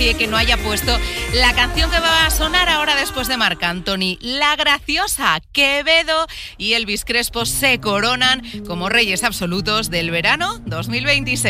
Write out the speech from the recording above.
que no haya puesto la canción que va a sonar ahora después de Marc Anthony. La Graciosa, Quevedo y Elvis Crespo se coronan como reyes absolutos del verano 2026.